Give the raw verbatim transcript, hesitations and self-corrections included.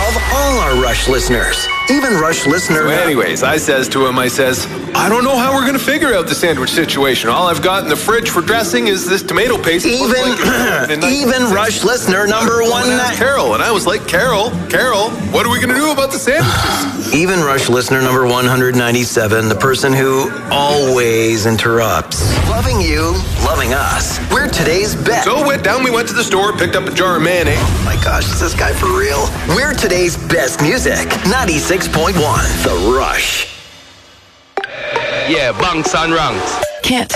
of all our Rush listeners. Even Rush listener... So anyways, I says to him, I says, I don't know how we're going to figure out the sandwich situation. All I've got in the fridge for dressing is this tomato paste. Even, like even Rush listener number one... Carol, and I was like, Carol, Carol, what are we going to do about the sandwiches? Even Rush listener number one hundred ninety-seven, the person who always interrupts. Loving you, loving us. We're today's best. So went down, we went to the store, picked up a jar of mayonnaise. Oh my gosh, is this guy for real? We're today's best music. ninety-six point one, The Rush. Yeah, bunks and ranks. Can't.